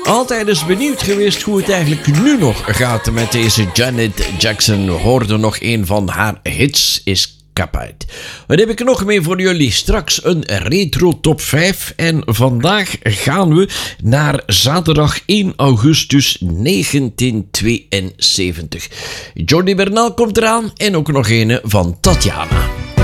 Altijd eens benieuwd geweest hoe het eigenlijk nu nog gaat met deze Janet Jackson. We hoorden nog een van haar hits, is kapot. Wat heb ik nog mee voor jullie? Straks een retro top 5 en vandaag gaan we naar zaterdag 1 augustus 1972. Jordi Bernal komt eraan en ook nog een van Tatjana.